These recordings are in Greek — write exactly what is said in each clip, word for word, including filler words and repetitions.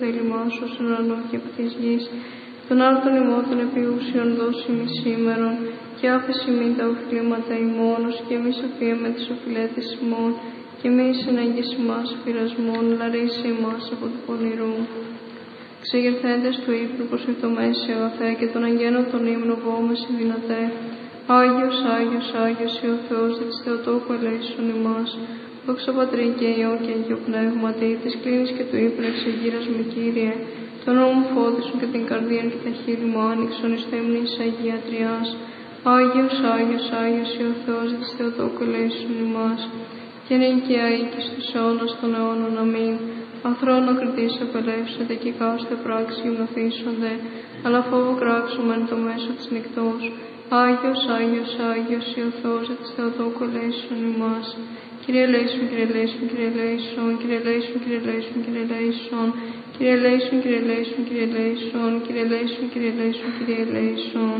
θέλημά σου στον ουρανό και επί της γης. Τον άρτον ημών των επιούσιων δώσει μη σήμερον, και άφεση μη τα οφειλήματα ημώνος, και μη σοφία με τις οφειλέτες ημών, και μη συναγγείς ημάς πειρασμών, λαρρύσει ημάς από του πονηρού. Ξεγερθέντες του ύπνου προσφυτωμένες σε αγαθέ, και των αγγέλων των ύμνων βόμεση δυνατέ. Άγιος, Άγιος, Άγιος, ή ο Θεός δι' της Θεοτόκου ελέησον ημάς. Δόξα Πατρί και Υιό και Αγίου Πνεύματι, της κλίνης και του ύπνου εξεγείρας με Κύριε. Το νου μου φώτισον και την καρδία και τα χείλη μου άνοιξον εις το ύμνη της Αγία Τριάς. Άγιος, Άγιος, Άγιος, ή ο Θεός δι' της Θεοτόκου ελέησον ημάς. Και νυν και αεί και στους αιώνας των αιώνων. Αμήν. Ανθρώπων κριτής απελεύσετε και κάουστε πράξεις γυμνοθήσονται, αλλά φόβο κράξομεν το μέσο της νυχτός. Άγιος, Άγιος, Άγιος, ή ο Θεός δι' της Θεοτόκου ελέησον ημάς. Κύριε ελέησον, Κύριε ελέησον, Κύριε ελέησον, Κύριε ελέησον, Κύριε ελέησον, Κύριε ελέησον, Κύριε ελέησον, Κύριε ελέησον, Κύριε ελέησον, Κύριε ελέησον, Κύριε ελέησον, Κύριε ελέησον.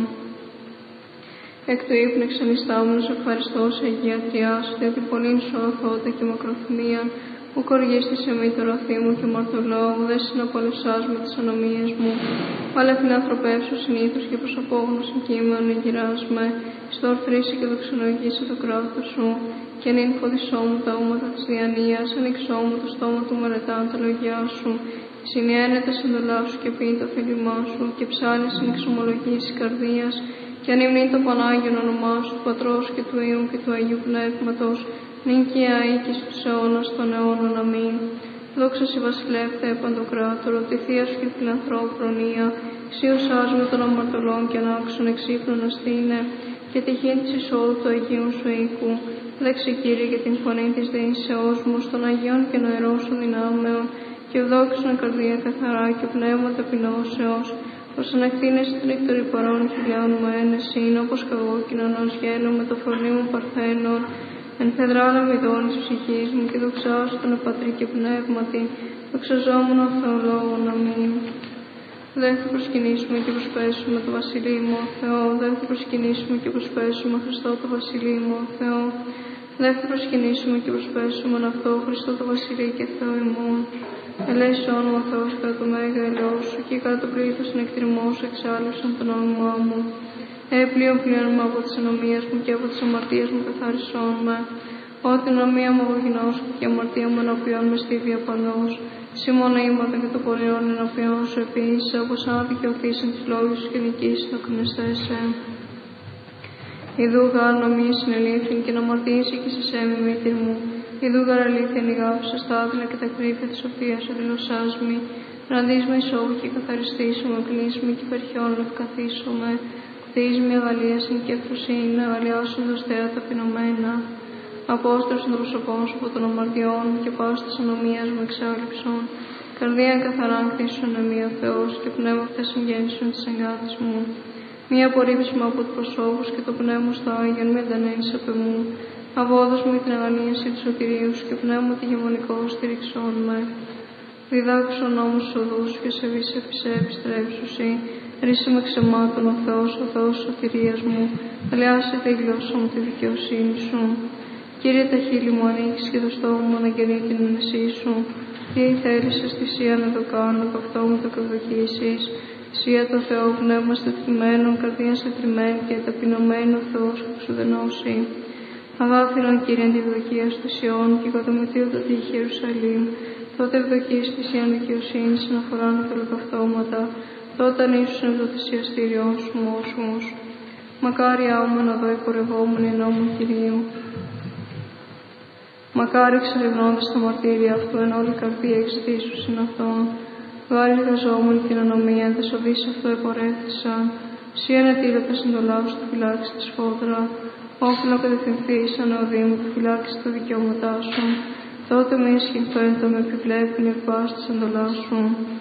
Εκ του ύπνου εξανιστάμενος ευχαριστώ σε Αγία Τριάς, διότι πολλήν σου αθώτα και μακροθυμίαν, που κοργίστησε μη το ρωθή μου και μαρτωλόγου, δε συναπολεσάς με τις ανομίες μου, αλλά φιλανθρωπεύσου συνήθως και προς απόγνωση κείμενον εγγυράς με, στο ορθρήσει και δοξολογήσει το κράτος σου, και νυν φωτισό μου τα όματα της διανοίας, ανοίξό μου το στόμα του μερετάν τα λόγια σου, συνιένεται σε εντολά σου και πει το φίλημά σου, και ψάλεις εν εξομολογήσεις καρδίας, και ανυμνεί το Πανάγιον όνομά σου, του Πατρός και του Υιού και του Αγίου Πνεύματος, νυν και αεί και στους αιώνας των αιώνων. Αμήν. Δόξα σε βασιλεύθε παντοκράτορο, τη θεία σου και φιλανθρώπου προνοία, ξίωσάς με των αμαρτωλών και ανάξων εξύπνων αστήνε, και τυχήν της εισόδου του Αγίου σου οίκου. Δέξε Κύριε για την φωνή της δεήσεώς μου, στον Αγίον και νοερό σου δυνάμεων, και ευδόξον καρδία καθαρά και πνεύμα ταπεινώσεως, ως ανακτήνεσαι την εκτορή παρών χιλιών μου ένεσιν, όπως καγόκκινον ως γέλο με το φωνή μου παρθένων, εν φεδράλα βιδών της ψυχής μου, και δοξάσου τον Πατρί και Πνεύματι, δοξαζόμουν ο Θεολόγων. Αμήν. Δεν θα προσκυνήσουμε και προσπέσουμε το Βασιλείο μου ο Θεό, δεν θα προσκυνήσουμε και προσπέσουμε Χριστό το Βασιλείο μου ο Θεό, δεν θα προσκυνήσουμε και προσπέσουμε αυτό Χριστό το Βασιλείο και Θεό ημών. Ελέησον ο Θεός κατά το μέγα ελαιός σου, και κατά το πλήθος την εκτιρμό σου εξάλλησον τον όνομά μου. Έπλυον πλέον μου από τις ανομίες μου και από τις αμαρτίες μου καθάρισόν με. Ό,τι ανομία μου απογεινώσου και η αμαρτία μου ενωπιών με στίβια πανώς. Σιμώνα ήμματα και το πολιόν ενωπιών σου επίσης, όπως αν δικαιωθείς εν τις λόγους σου και νικήσεις το κνηστέσαι. Ιδού γάρ νομία συνελήφθην και να αμαρτήσει και σε σέμι μήτηρ μου. Ιδού γάρ αλήθεια νηγάφουσα στα άδειλα και τα κρύφια της σοφίας σου δηλωσάς μη. Ραντείς με εισόβου και καθαριστήσουμε, κλείσουμε και υπερχιών ευκαθίσουμε. Κτείς με αγαλίασιν και ευφροσύνη, αγαλιάσουν δοστέα ταπεινωμένα. Απόστρωσον των προσωπών σου από των αμαρτιών και πάω της ανομίας μου εξάλληψον. Καρδίαν καθαράν κτίσουν εμεί ο Θεός και πνεύμα αυτές συγγέννησον της εγκάτης μου. Μία απορρίψη μου από τους προσώπους και το πνεύμα στο Άγιον με εντανένεις απ' εμού. Αβόδος μου την αγαλίαση του σωτηρίου σου και πνεύμα τη γεμονικό στηριξών με. Διδάξον όμως τους οδούς σου και σε βεις εφησέ επιστρέψουσι. Ρίσε με ξεμάτων ο Θεός, ο Θεός σωτηρίας μου. Αλλιάσε τη γλώσσα μου τη δικαιοσύνη σου. Κύριε, τα χείλη μου ανοίξεις και το στόμα μου αναγγελεί την ενεσή σου. Τι θέλησες θυσία να το κάνω, από αυτό μου το εκδοκίσεις. Θυσία το Θεό, πνεύμα στετριμένο, καρδία στετριμένη και ταπεινωμένο Θεός που σου δενώσει. Αγάθυρον Κύριε τη ευδοκία του Σιών και οικοδομηθείο το τύχη Ιερουσαλήμ. Τότε ευδοκείς θυσίαν δικαιοσύνης αναφορά να θελοταυτώματα. Τότε ανήσουν από το θυσιαστήριό σου μόσους. Μακάρι άουμεν οδό υπορευόμενοι εν νόμου Κυρίου. Μακάρι εξερευνώντας τα μαρτύρια αυτού εν όλη καρδία εξητήσου συν αυτόν. Γάρι εργαζόμενοι την ανομία, εν τες οδείς αυτό επορεύθησαν. Ψή ανετήλωτα συντολά σου του φυλάξει τη σφόδρα. Όφυλα κατευθυνθείς ανεωδή μου, του φυλάξει τα δικαιώματά σου. Τότε μη ισχυμφαίνεται με επιβλέπουν εκ πάσης της εντολά σου.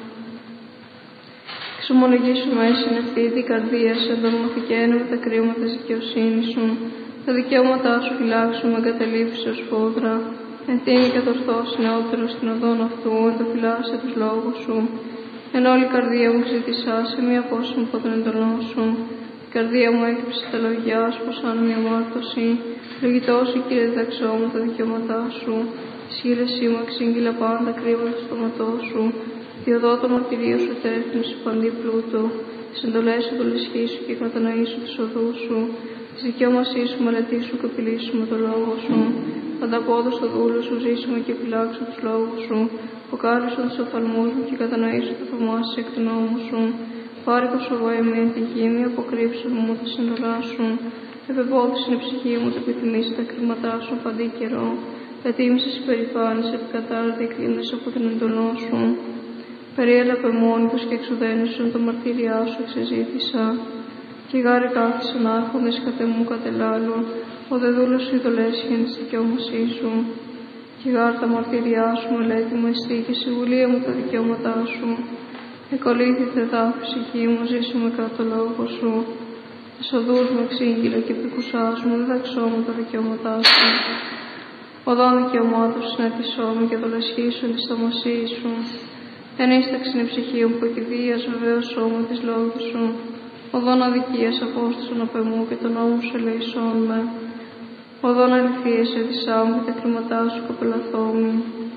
Εξομολογήσου με συνευτεί την καρδία σου, εντομοθηκένου με τα κρίματα της δικαιοσύνης σου. Τα δικαιώματά σου φυλάξου με εγκαταλείψεις ως φόδρα. Εν τίνη κατορθώς νεότερο στην οδόν αυτού, εν το φυλάσσε τους λόγους σου. Εν όλη η καρδία μου ζήτησά σε μία απόσυμη από τον εντολό σου. Η καρδία μου έκρυψε τα λογιά σου, πως αν μια μάρτωση. Λογητώσου, Κύριε, διδαξώ μου τα δικαιώματά σου. Η σχήλεσή μου εξήγηλα πάντα κρύβω του στόματό σου. τη οδό των μαρτυρίων σου τέχνη σου παντή πλούτο, τις εντολές σου, το λυσχή σου και κατανοήσου τις οδούς σου, τις δικαιώμασή σου μελετήσου και απειλήσου με το λόγο σου. Ανταπόδο στο δούλο σου, ζήσουμε και φυλάξου τους λόγους σου. Αποκάλυψου τους οφθαλμούς μου και κατανοήσου το θαυμάσι εκ του νόμου σου. Πάρικο σοβό εμήν τη γη, μη αποκρύψου μου τα σύντολά σου. Επεπόδησιν η ψυχή μου, το επιθυμήσει τα κρίματά σου παντή καιρό. Ετοίμησες υπερηφάνης, επικατάρτη εκκλίνες από την εντολό σου. Περιέλαβε μόνικος και εξουδένησον το μαρτύριά σου εξεζήτησα. Και γάρε κάθισαν άρχοντες κατ' εμού κατελάλου, ο δε δούλος σου ειδολέσχεν της δικαιώμασή σου. Και γάρ τα μαρτύριά σου μελέτη μου εστί και συμβουλία μου τα δικαιώματά σου. Εκολύθητε δάφη ψυχή μου, ζήσουμε κάτω το λόγο σου. Τις οδούς μου εξήγηλα και επικουσάς μου, δεν δεξόμουν τα δικαιώματά σου. Οδόν δικαιωμάτων συνέτησό μου και δολεσχήσουν τη σταμασή σου. Ενίσταξεν η ψυχή μου που εκειδίας βεβαίωσό μου της λόγου σου. Οδόν αδικίας απόστασον απ' εμού και τον νόμο σου ελεησόν με. Οδόν αληθείας έδισά μου και τα κρίματά σου κοπελαθόμη.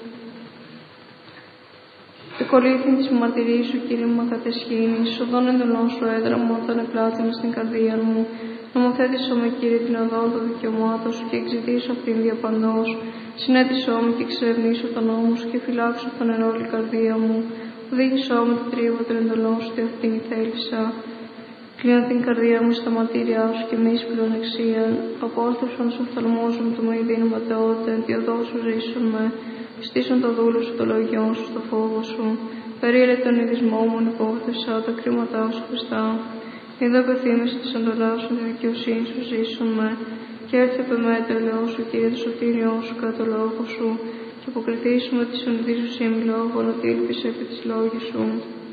Εκολύθην της μαρτυρίας σου, Κύριε μου, κατεσχήνης, οδόν εντολών σου έδραμο όταν επλάττυνε στην καρδία μου. Νομοθέτησό με, Κύριε, την οδό των δικαιωμάτων σου και εξητήσω αυτήν διαπαντός. Συνέτησό με και εξερευνήσω τον νόμο σου και φυλάξω τον ενόλη καρδία μου. Οδήγησό με το τρίβο των εντολών σου, ότι αυτήν θέλησα. Κλείνω την καρδία μου στα μαρτύριά σου και μη εις πλεονεξίαν. Απόστρεψον στους οφθαλμούς μου το μου ειδήν ματαιότητα, εν τη οδό σου ζήσουν με. Στήσουν το δούλο σου, το λογιό σου, το φόβο σου. Περίλε τον ειδισμό μου, υπόθεσα, τα κρίματά σου Χριστά. Είδα πεθύμησε τη εντολά σου, τη δικαιοσύνη σου ζήσουν με. Και έρθει επ' εμέ το ελαιό σου, Κύριε, το σωτήριό σου, κατά το λόγο σου. Και αποκριθήσουμε τη συνειδήσου σήμη λόγων, ότι ήλπισε επί της λόγης σου.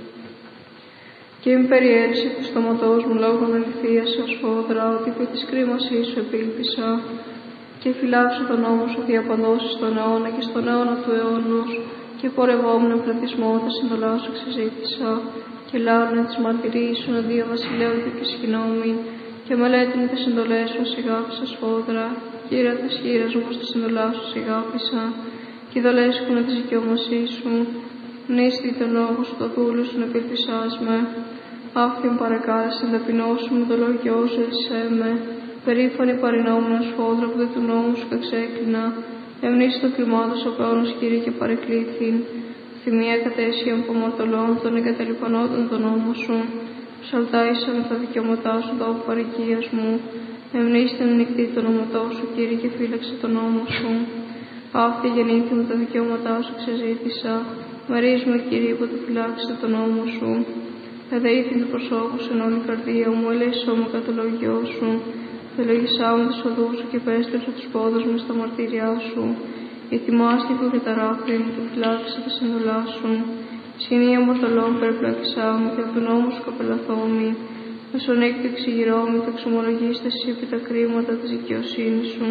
Και είμαι περιέρισε του στοματός μου λόγων αληθείας ως φόδρα, ότι επί της κρίμασής σου επήλπισα. Και φυλάξω τον νόμο σου διαπαντώσεις στον αιώνα και στον αιώνα του αιώνος. Και πορευόμουν πλατισμό τα συντολά σου εξεζήτησα. Και λάωνε τις μαρτυρίες σου αντίο βασιλέου και τη σκηνόμη. Και μελέτην τις συντολές σου σιγάφισα σφόδρα. Κύριε της χείρας μου στα συντολά σου σιγάφισα. Και δολέσκουνε της δικαιωμασής σου. Νίστη τον λόγο σου, το δούλο σου, επιλπισάς με. Άφθιον παρακάλεσεν ταπεινώσου μου, το λόγιο σου εσέ με. Περήφανη παρεινόμουν σφόδρα που δε του νόμου σου εξέκλεινα. Εμνήσει το κλιμάτος ο πεώνος, Κύριε, και παρεκλήθην. Θυμία κατέσχει από μορτολών, τον εγκαταλειπανόταν τον νόμο σου. Ψαλτάησα με τα δικαιώματά σου, το παροικίας μου. Εμνήσει την νυχτή τον οματό σου, Κύριε, και φύλαξε τον νόμο σου. Αυτή γεννήθη με τα δικαιώματά σου ξεζήτησα. Μαρίζουμε, Κύριε, που το φυλάξε τον νόμο σου. Εδεήθην του προσώπου σου εν όλη η καρδία μου, ελέησό μου κατά το λόγιό σου. Ελόγησά μου τις οδούς σου και πέστρεψα τους πόδους μου στα μαρτύριά σου. Ετοιμάστηκε και τα ράφη μου και φυλάξε τα συνολά σου. Σχηνία μορτολών περιπλάκησά μου και από του νόμου σου καπελαθόμη. Μεσονέκτο εξηγηρώ μου και εξομολογήστε εσύ επί τα κρίματα της δικαιοσύνης σου.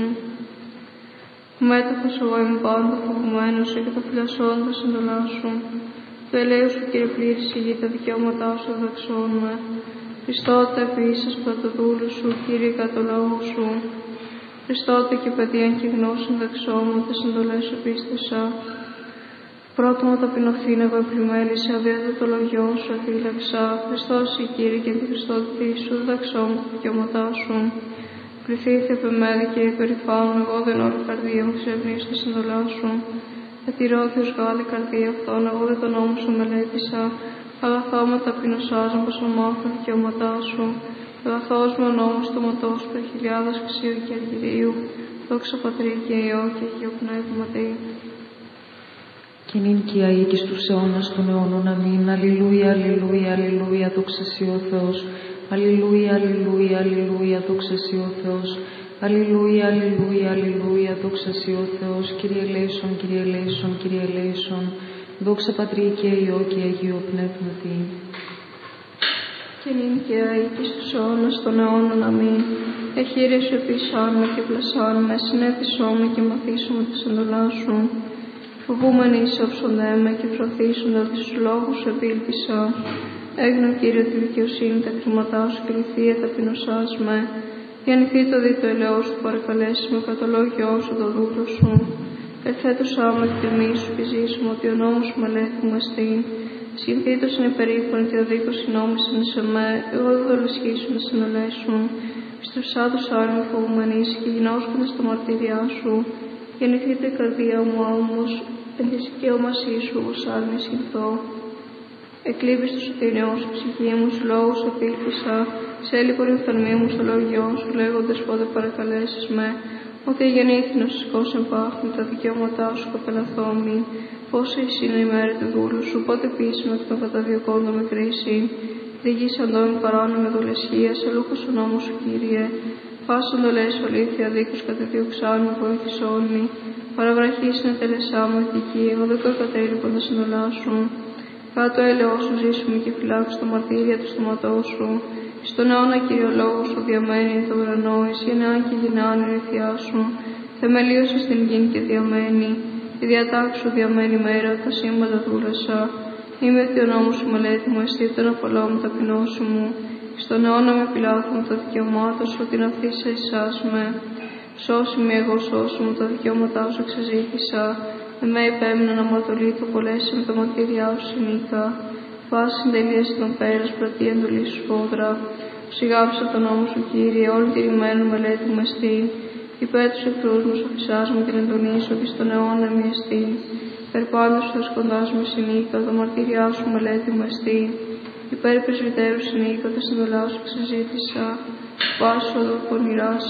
Μέτοχος εγώ είμαι πάντα φοβουμένος σου και τα φυλασσόν τα συντολά σου. Το ελέος σου, Κύριε, πλήρης η γη, τα δικαιώματά σου δεξών με. Χριστότε επίσης πρωτοδούλου σου, Κύριε, κατά το λόγο σου. Χριστότε και παιδείαν και γνώσιν δεξών μου, τα συντολές σου πίστεσα. Πρώτο μου ταπεινωθήν εγώ επλημέλησα, αδίατο το λογιό σου αφύλαξα. Χριστός η Κύριε και τη Χριστότητη σου, δεξών μου τα δικαιώματά σου. Πληθύθη επ' εμέ και υπερηφάνων, εγώ δεν όλη καρδία μου ξευνήσω τα συντολά σου. Ετηρώθιος γάλη καρδία αυτόν, εγώ δεν τον νόμο σου μελέτησα. Αγαθό με ταπεινωσάς μου, πως μάθω τα δικαιώματά σου. Αγαθός με ο νόμος του μοτός σου, per χιλιάδας ξύου και αργυρίου. Δόξα Πατρί και Υιό και Αγίο Πνεύματι. Και νυν και αεί και στους αιώνας των αιώνων. Αμήν. Αλληλούια, αλληλούια, αλληλούια, δόξα σοι ο Θεός. Αλληλούια, αλληλούια, αλληλούια, δόξα σοι ο Θεός. Αλληλούια, αλληλούια, αλληλούια, δόξα σοι ο Θεός. Κύριε ελέησον, Κύριε ελέησον, Κύριε ελέησον. Δόξα Πατρί και Υιό και Αγίο Πνεύματι. Και νυν και αεί και στους αιώνας των αιώνων. Αμήν. Εχείρε σου επισάν με και πλασάν με, συνέτησό με και μαθήσω με τα συντολά σου. Φοβούμενοι εισόψοντέ με και προωθήσονται από τους λόγους σου επήλπισα. Έγνω, Κύριε, τη δικαιοσύνη τα κρίματά σου και λυθία ταπεινωσάς με. Γεννηθεί το δι' το ελαιό σου, παρακαλέσεις με κατά το λόγιό σου, το δούλο σου. Ερθέτωσά με τη τιμή σου και ζήσουμε ότι ο νόμος σου μελέτη μου εστίν. Συνθήτως είναι περήφανοι και αδίκως συνόμισαν σε με, εγώ δεν δολεσχίσουν να συνολέσουν. Στρεψάτους άλλοι φοβουμενείς και γινώσκονται στα μαρτύριά σου. Γεννηθείτε καρδία μου άμμος, εν τη δικαίωμασή σου ως άλλοι συνθώ. Εκλείπεις το σωτήριό σου, ψυχή μου, σου λόγους επίλπισα, σε έλειπον η οφθαλμή μου στο λόγιό σου, λέγοντες πότε παρακαλέσεις με, ότι γεννήθη να σου σηκώσει εμπάχνη τα δικαιώματά σου καπελαθόμη. Πόσα εσύ είναι η μέρα του δούλου σου, πότε πείσμα και τον καταδιωκόντο με κρίση. Διγείς αντώνη παράνοια με δολεσχία, σε λούχος ο νόμος σου, Κύριε. Φάσον το λες αλήθεια, δίκους καταδιωξάν με βοήθησόν μη. Παραβραχής είναι τελεσά μου ηθική, εγώ δεν κορκατέλειπον να συνολάσουν. Κάτω έλεό σου ζήσουμε και φυλάξου τα μαρτύρια του στοματός σου. Στον αιώνα κυριολόγο σου διαμένει το ουρανό, εσύ γενεά και γενεάν η θεία σου. Θεμελίωσε στην γη και διαμένει. Η διατάξου διαμένει μέρα, τα σύμπαντα δούλεσα. Είμαι ότι ο νόμος σου μελέτη μου, εστί τον απολό μου ταπεινώσου μου. Στον αιώνα με πειλάθουν τα δικαιωμάτα σου, την αυτή σε εσάς με. Σώσει με εγώ, σώσου μου, τα δικαιώματά σου εξεζήτησα. Εμέ υπέμεινα να μαρτωλεί το πολλέσαι με τα μαρτύριά σου συνήκα. Πάση συντελείαση των πέρας, πρατή εντολή σου σφόδρα. Σιγάψα τον νόμο σου, Κύριε, όλη τη ρημένη μελέτη μου εστί. Υπέρ τους εχθρούς μου, σοφισάς μου την εντολή σου, και στον αιώνα μη εστί. Περπάντως σου ασκοντάς με συνήκα, τα μαρτύριά σου μελέτη μου εστί. Υπέρ πρεσβυτέρου συνήκα, τα συνδολά σου εξεζήτησα. Πάσου εδώ πονηράς.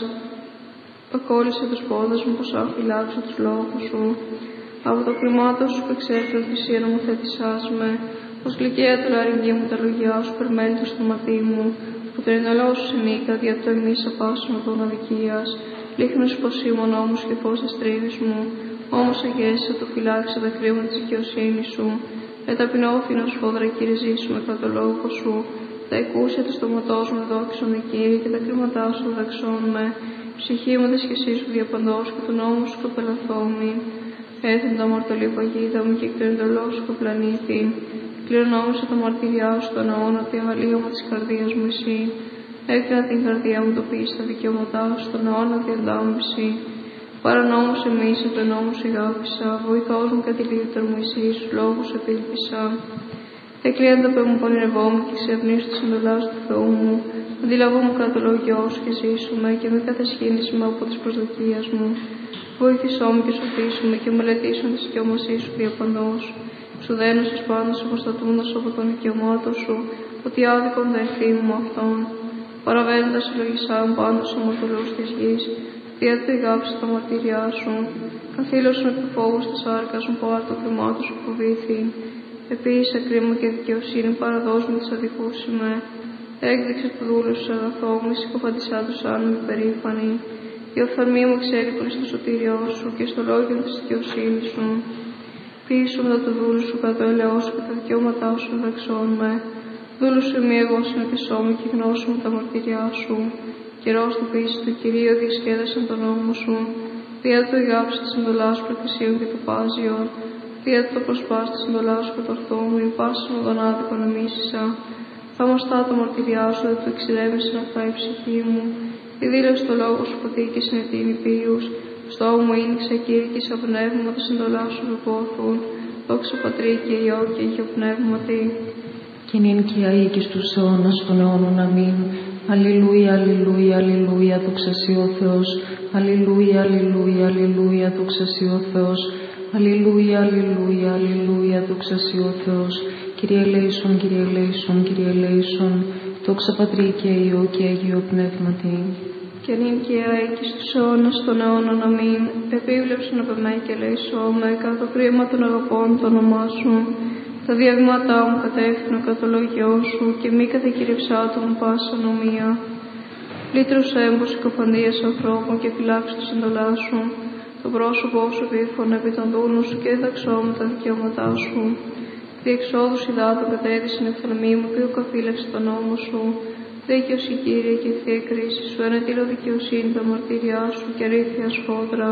Ακόλυσε τους πόδες μου, πως αφυλάξω τους λόγους σου. Από το κρυμάτο σου που εξέφερε θυσία νομοθέτησάς με. Πως γλυκαία του λαρυγγί μου τα λόγια σου, περμένει το στοματί μου. Που το ενολό σου συνήκα, δια το εμείς απάσουν από αδικίας. Λίχνος πως ήμουν όμως και φως της τρίβης μου. Όμως αγέσα το φυλάξα τα κρίμα της δικαιοσύνης σου. Με ταπεινόφυνα σφόδρα, Κύριε, ζήσουμε κατά το λόγο σου. Τα εκούσια του στοματός μου δόξονται, Κύριε, και τα κρίματά σου δαξών με. Ψυχή μου τη σχεσή σου διαπαντός και του νόμου σου κοπελαθόμη. Έθεν τα μαρτωλή παγίδα μου και εκ του εντολός σου κοπλανήθη. Κληρονόμησα τα μαρτυριά σου στον αιώνα, τη αγαλίωμα της καρδίας μου εσύ. Έκρινα την καρδία μου το πίστη τα δικαιώματά σου στον αιώνα τη αντάμυψη. Παρανόμως εμείς από τον νόμο σου αγάπησα, βοηθός μου κατηλείπτερ μου εσύ, σου λόγους επίλπισα. Εκλείαντα πέ μου πονηρευόμουν και ξευνήσω τη εντολά του Θεού μου. Αντιλαβούμε κατά το λόγιό σου και ζήσουμε και μη κατασχήνισμα από τις προσδοκίες μου. Βοήθησό μου και σωθήσουμε και μελετήσουν τη δικαιωμασή σου διαπαντός. Σου δένωσες πάνω σου προστατούντας από τον δικαιωμάτο σου, ότι άδικον θα ευθύνου μου αυτόν. Παραβαίνοντας συλλογισάν πάνω σου αμαρτωλούς της γης, δια του ηγάψε τα μαρτύριά σου. Καθήλωσον με του φόβου στα σάρκα σου, πάρ' το κρυμάτο σου φοβήθη. Επίησα κρίμα και δικαιοσύνη, παραδώσ' μου της αδικούς είμαι. Έκδειξε του δούλου σου αγαθό μου, συκοφαντισά τους άλλων υπερήφανοι. Η οφθαλμή μου εξέλιπνε στο σωτήριό σου και στο λόγιο της δικαιοσύνης σου. Πείσου μετά του δούλου σου κατά το έλεος σου και τα δικαιώματά σου δεξών με. Δούλου σου μη εγώ συνετισό μου και γνώσου μου τα μαρτυριά σου. Καιρός του πίση του Κυρίου διασκέδασαν τον νόμο σου. Δια του ηγάψε τη εντολά σου προκρισίων και του πάζιον. Δια του το προσπάς τη εντολά σου κατορθώ μου, υπάσου με τον άδικο να μίσησα. Θαυμαστά τα μαρτυριά σου, δεν του εξηρέμησε αυτά η ψυχή μου. Η δήλωση το λόγο σου ποτήκη συνετείνει ποιούς. Στο μου ήνιξε κήρυκη σαν πνεύμα, τα συντολά σου βεπόθουν. Δόξα Πατρί και Υιό και Αγίο Πνεύματι. Και νυν και αεί και στους αιώνας των αιώνων αμήν. Αλληλούια, αλληλούια, αλληλούια, δόξα σοι ο Θεός. Αλληλούια, αλληλούια, αλληλούια, δόξα σοι ο Θεός. Αλληλούια, αλληλούια, αλληλούια, δόξα σοι ο Θεός. Κύριε ελέησον, Κύριε ελέησον, Κύριε ελέησον. Δόξα Πατρί και Υιό και Αγίο Πνεύματι. Και νυν και αεί και στους αιώνας των αιώνων αμήν. Επίβλεψον από εμέ και ελέησόμαι, κατά το κρίμα των αγαπών το όνομά σου. Τα διαβήματά μου κατεύθυνο κατά το λόγιό σου και μη κατακηρυψά το μου πάσα νομία. Λύτρωσέ μου συκοφαντίας ανθρώπων και φυλάξου τη εντολά σου. Το πρόσωπό σου επίφωνε επί των δούλων σου και διδαξώ μου τα δικαιώματά σου. Διεξόδους υδάτων κατέδυσαν η οφθαλμή μου και ουκαφύλαξε τον νόμο σου. Δίκαιος η Κύριε και η θεία κρίση σου, ενετήλω δικαιοσύνη τα μαρτύριά σου και αλήθεια σφόδρα.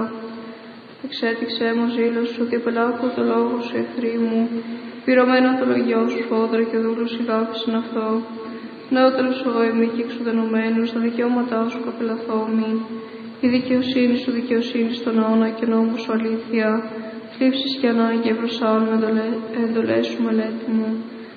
Εξέτηξέ μου ζήλος σου και επελάκω το λόγο σου εχθροί μου. Πυρωμένο το λογιό σου σφόδρα και ο δούλος ηγάπησαν αυτό. Νεότερος εγώ είμαι και εξουδενωμένος, τα δικαιώματά σου καπελαθόμη. Η δικαιοσύνη σου δικαιοσύνη στον αιώνα και νόμο σου αλήθεια. Θλίψεις και ανάγκη ευρωσάνου εντολές σου μελέτη μου.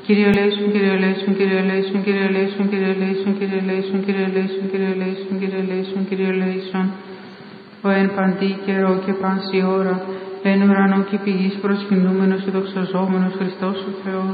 Κύριε ελέησον, Κύριε ελέησον, Κύριε ελέησον, Κύριε ελέησον, Κύριε ελέησον, Κύριε ελέησον, Κύριε ελέησον, Κύριε ελέησον, Κύριε ελέησον, Κύριε ελέησον. Ο εν παντή καιρό και πάση ώρα, εν ουρανό και πηγής προσκυνούμενος και δοξαζόμενος Χριστός ο Θεός.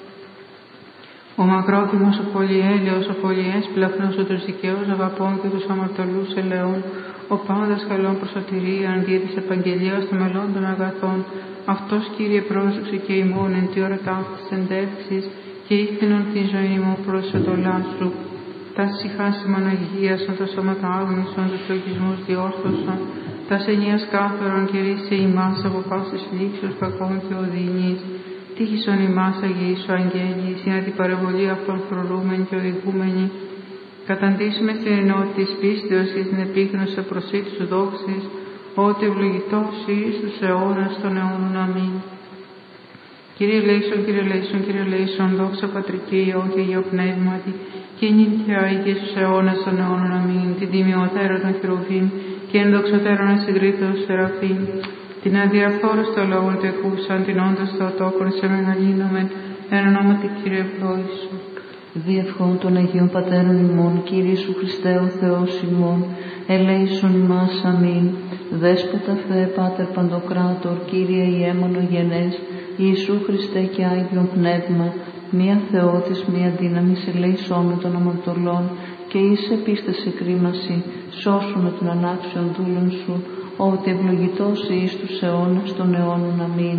Ο μακρόθυμος, ο πολυέλαιος, ο πολυέσπλαχνος, ο τους δικαίους αγαπών και τους αμαρτωλούς ελαιών, ο πάντας καλών προς σωτηρίαν δια της επαγγελίας των μελών των αγαθών, αυτός Κύριε πρόσεξε και ημών εν τη ώρα ταύτης εντεύξης και ήθινον την ζωή μου προς οτολά σου. Τα συχάσιμον αγίασον, τα σώματα άγνησον, τους λογισμούς διόρθωσον, τα ενίας κάθαρον και ρίσε ημάς από πάσης λήξεως κακών και οδυνής. Τύχησον ημάς αγίησο αγγέλη, συν την παρεμβολή αυτών φρουρούμενοι και οδηγούμενοι. Καταντήσουμε στην ενότητα της πίστεως και στην επίγνωση προσήτου σου δόξης, ότι ευλογητός εις τους αιώνας των αιώνων. Αμήν. Κύριε ελέησον, Κύριε ελέησον, Κύριε ελέησον, δόξα Πατρική, Υιό και Υιό Πνεύματι, και νυν και αεί και στους αιώνας των αιώνων. Αμήν. Την τιμιωτέρα των χειροβήμ και ενδοξωτέρων ασυγκρίτως σεραφείμ, την αδιαφθόρους των λόγων του εκούσαν, την όντως Θεοτόκον σε μεγαλύνομεν, εν ονόματι Κύριε ευλόγησον. Διευχών των Αγίων Πατέρων ημών, Κύριε Ιησού Χριστέ ο Θεός ημών, ελέησον ημάς. Αμήν. Δέσποτα Θεέ Πάτερ Παντοκράτορ, Κύριε Ιε μονογενές, Ιησού Χριστέ και Άγιον Πνεύμα, μία Θεότης, μία δύναμης, ελέησόμεν των αμαρτωλών και εις επίσταση κρίμαση, σώσουμε των ανάξιων δούλων σου, ότι ευλογητός εις τους αιώνας των αιώνων. Αμήν.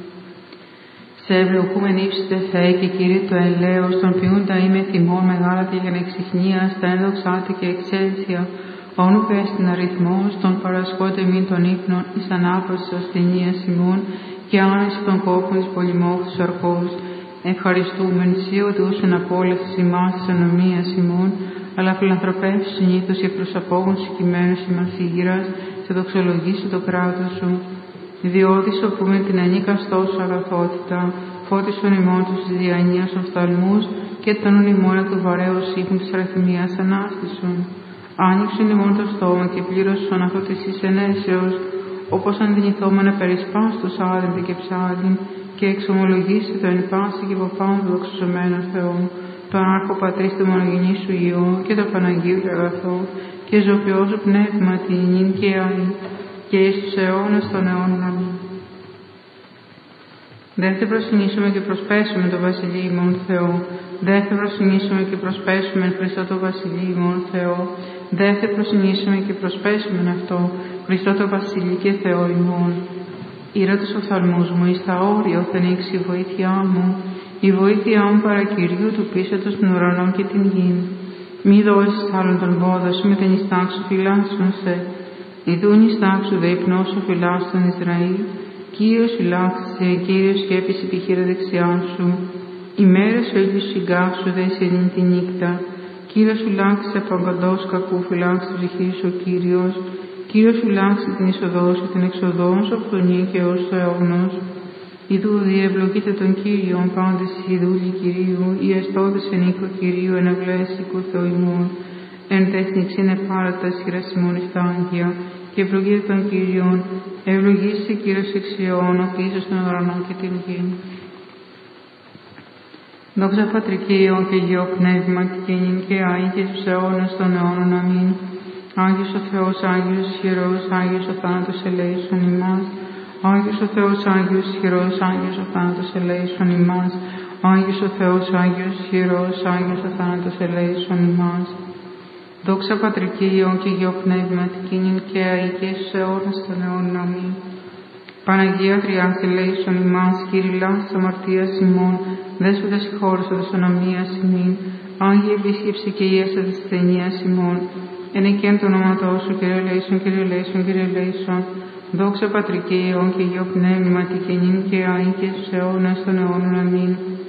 Σε ευλογούμεν ύψιτε Θεέ και Κύριε το ελέος, των ποιούντα είμαι θυμών μεγάλα και γενεξιχνία, στα ένδοξάτη και εξέλσια, όνου πες την αριθμός, των παρασχότε μην των ύπνων, εις ανάπαυσης ασθενείας ημών, και άνεση των κόπων της πολυμόχθους αρκός. Ευχαριστούμεν σοι ο Θεός εν απόλαυσης ημάς της ανομίας ημών, αλλά φιλανθρωπεύσεις συνήθως και προς απόγον συγκειμένους ημάς ήγηρας, σε δοξολογήσει το κράτος σου. Διότι σοφούμε την ανίκαστό σου αγαθότητα, φώτισον ημών τους της διανοίας οφθαλμούς και τον ημών εκ του βαρέως ύπνου της αριθμίας ανάστησον. Άνοιξον ημών το στόμα και πλήρωσον αυτό της εις ενέσεως, όπως αντινηθόμενα περισπάστος άδεντε και ψάδιν, και εξομολογήσει το εν πάση και υποπάνω δοξασμένο Θεό, το ανάρχο πατρίς του μονογενή σου Υιό και το Παναγίου και αγαθό, και ζωοποιό σου πνεύμα την νυν και αεί, και εις τους αιώνας των αιώνων. Αμήν. Δεν θα προσκυνήσουμε και προσπέσουμε το Βασιλείο ημών Θεό. Δεν θα προσκυνήσουμε και προσπέσουμε Χριστό το Βασιλείο ημών Θεό. Δεν θα προσκυνήσουμε και προσπέσουμε αυτό Χριστό το Βασιλείο και Θεό ημών. Ήρα τους οφθαλμούς μου εις τα όρια θα ανοίξει η βοήθειά μου. Η βοήθειά μου παρακυρίου του πίσω του των ουρανών και την γην. Μη δώσεις άλλον τον πόδο σου με την ιστάξου φυλάσσον σε. Ιδούν ιστάξου δε υπνώσου φυλάσσον Ισραήλ. Κύριος φυλάξησε, Κύριος σκέπης επιχείρε δεξιά σου. Η μέρα σου έλειους συγκάξου δε σε νυν τη νύχτα. Κύριος φυλάξησε από αγκαντός κακού φυλάξει τη ψυχή σου ο Κύριος. Κύριος φυλάξει την είσοδό σου, την εξοδό σου από τον νη και ως το αιώνος. Ιδού διευλογείτε τον Κύριον πάντες οι δούλοι Κυρίου, οι εστώδες εν οίκο Κυρίου, εν ευλέσικου Θεού ημών. Εν τέχνηξ είναι πάρα τα σχηράς ημών εις τα άγγια, και ευλογείτε τον Κύριον, ευλογήστε Κύριος εξ Υιών, ο πίσω των ουρανών και την γη. Δόξα Πατρική, Υιό και Υιό Πνεύματι, και νυν και αεί και στους αιώνας των αιώνων. Αμήν. Άγιος ο Θεός, Άγιος ισχυρός, Άγιος ο θάνατος ελέησον ημάς. Άγιος ο Θεός, Άγιος ισχυρός, Άγιος ο θάνατος ελέησον ημάς. Άγιος ο Θεός, Άγιος ισχυρός, Άγιος ο θάνατος ελέησον ημάς. Δόξα Πατρική, Υιό και Υιό Πνεύματι, και νυν και αεί και στους αιώνας των αιώνων. Αμήν. Παναγία Τριάδη ελέησον ημάς, κηρυλάς της αμαρτίας ημών, δέσποτα συγχώρεσον της ονομίας ημίν, Άγιε επίσκεψη και ίασα της ασθενείας ημών, εν εκέν το όνοματό σου, Κύριε ελέησον, Κύριε ελέησον, Κύριε ελέησον. Δόξα Πατρική, Υιό και Υιό Πνεύματι, και νυν και αεί και στους αιώνας των αιώνων. Αμήν.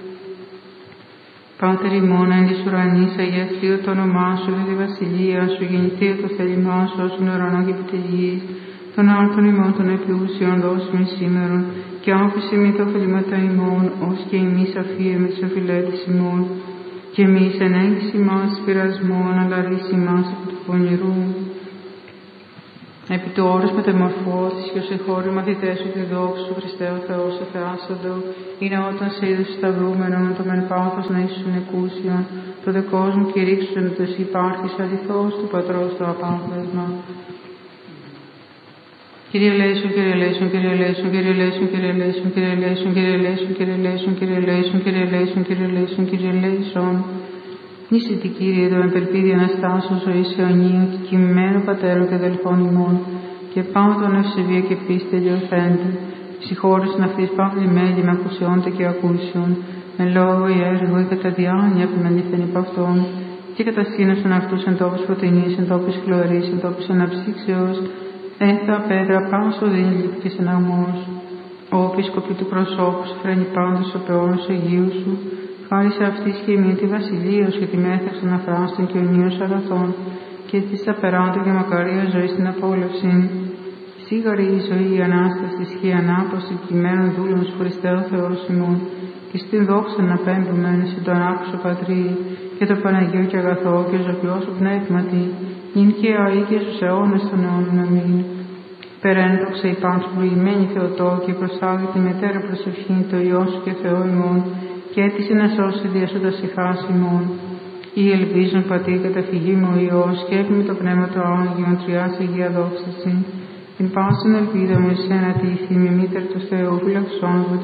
Πάτερ ημών εν της ουρανής, αγιαστείου το όνομά σου, δε τη βασιλεία σου, γεννηθείου το θέλημά σου, όσον ουρανό και επί της γης. Των άρτων ημών των επιούσιων δώσουμε σήμερον, και άφησε μη τα ωφελήματα ημών, ως και εμείς αφίεμε τις οφειλέτες ημών. Και εμείς εν έχεις ημάς πειρασμόν, αλλά ρίση ημάς από του πονηρού. Επί του όρους μεταμορφώσεις και ως εχώροι μαθητές σου τη δόξα σου, Χριστέ ο Θεός, ο Θεάσοντο, είναι όταν σε είδους σταυρούμενον, το μεν πάθος να ήσουν εκούσιον, το δε κόσμο κηρύξουσον το εσύ υπάρχεις αληθώς του Πατρός το απάθεσμα. Κύριε Λέησον, Κύριε Λέησον, Κύριε Λέησον, Κύριε Λέησον, Κύριε Λέησον, Κύριε Λέησον, Κύριε Λέησον, Κύριε Λέησον, Κύριε Λέησον, Κύριε Λέησον, Κύριε Λέησον, Κύριε Λέησον. Νήσιτη Κύριε το εμπελπίδι Αναστάσεως ζωής αιωνίου και κοιμημένο πατέρων και αδελφών ημών και πάνω τον ευσεβία και πίστη τελειωθέντη, ψυχώρησον αυτής παύλη μέλη με ακουσιόντε και ακούσιον, με λόγο ή έργο ή κατά διάνοια που μελήθεν υπ' αυτόν, και κατασκήνωσον αυτούς εν τόπους φωτεινής, εν τόπους χλωρής, εν τόπους αναψύξεως, ένθα πέτρα πάσο δίνει και συναγμός. Ο επίσκοπη του προσώπου σου φρένει πάντως ο πεώνος Αγίου σου, χάρισε αυτής και ημί τη βασιλείως και τη μέθαξον αφράστων και ονείως αγαθών, και της απεράντων και μακαρία ζωή στην απόλαυση. Σίγαρη η ζωή, η Ανάσταση και η Ανάπαυση κειμένων δούλων σου Χριστέ ο Θεός ημών, και στην δόξα να πέμπτουμεν σε τον άκουσο Πατρί, και το Παναγίο και αγαθό και ζωοποιό σου πνεύματι, νυν και αεί και στους αιώνες των αιώνων αμήν. Περέντοξα υπάρξου προηγημένη Θεοτό και προστάγει τη μετέρα προσευχή το Υιό σου και Θεό ημών, και έτησε να σώσει διασώντας η χάση ημών. Ή ελπίζον πατή καταφυγή μου ο Υιός, και έπειμε το πνεύμα του Άγιον τριάς Αγία δόξαση. Την πάσιν ελπίδα μου εσένα τη ηθήμη μήτερ του Θεού, φυλαξών